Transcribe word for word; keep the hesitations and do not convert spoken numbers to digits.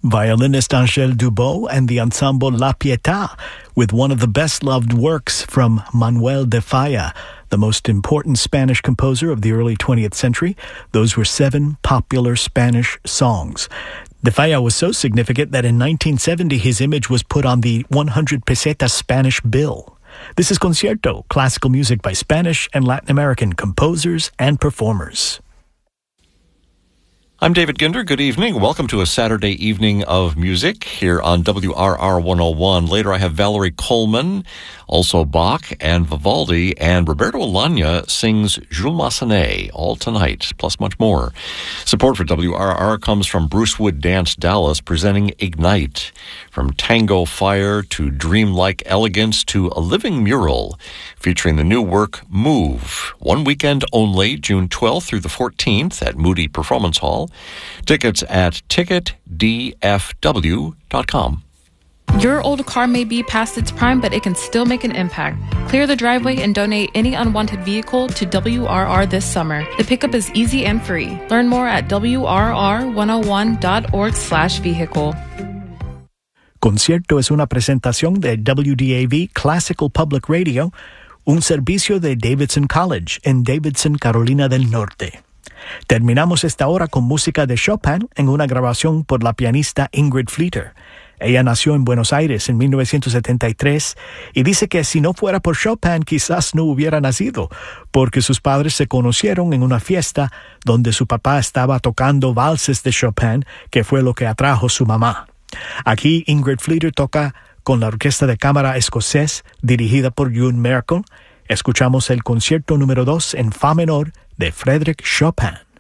Violinist Angèle Dubos and the ensemble La Pietà, with one of the best-loved works from Manuel de Falla, the most important Spanish composer of the early twentieth century. Those were seven popular Spanish songs. De Falla was so significant that in nineteen seventy his image was put on the one hundred pesetas Spanish bill. This is Concierto, classical music by Spanish and Latin American composers and performers. I'm David Ginder. Good evening. Welcome to a Saturday evening of music here on W R R one oh one. Later I have Valerie Coleman, also Bach and Vivaldi, and Roberto Alagna sings Jules Massenet, all tonight, plus much more. Support for W R R comes from Brucewood Dance Dallas, presenting Ignite. From tango fire to dreamlike elegance to a living mural, featuring the new work Move. One weekend only, June twelfth through the fourteenth at Moody Performance Hall. Tickets at ticket d f w dot com. Your old car may be past its prime, but it can still make an impact. Clear the driveway and donate any unwanted vehicle to W R R this summer. The pickup is easy and free. Learn more at w r r one oh one dot org slash vehicle. Concierto es una presentación de W D A V Classical Public Radio, un servicio de Davidson College en Davidson, Carolina del Norte. Terminamos esta hora con música de Chopin en una grabación por la pianista Ingrid Fleeter. Ella nació en Buenos Aires en mil novecientos setenta y tres y dice que si no fuera por Chopin quizás no hubiera nacido, porque sus padres se conocieron en una fiesta donde su papá estaba tocando valses de Chopin, que fue lo que atrajo su mamá. Aquí Ingrid Fleeter toca con la Orquesta de Cámara Escocés dirigida por Ewan Merkel. Escuchamos el concierto número dos en fa menor de Frédéric Chopin.